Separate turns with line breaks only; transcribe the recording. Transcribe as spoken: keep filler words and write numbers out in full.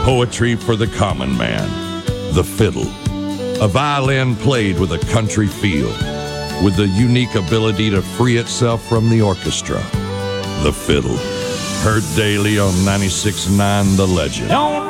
Poetry for the common man. The fiddle. A violin played with a country feel, with the unique ability to free itself from the orchestra. The fiddle. Heard daily on ninety-six point nine The Legend.
Don't